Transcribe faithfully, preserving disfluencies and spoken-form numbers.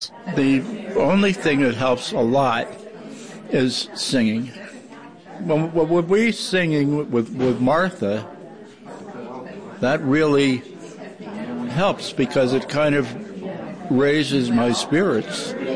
The only thing that helps a lot is singing. When, when we're singing with, with Martha, that really helps because it kind of raises my spirits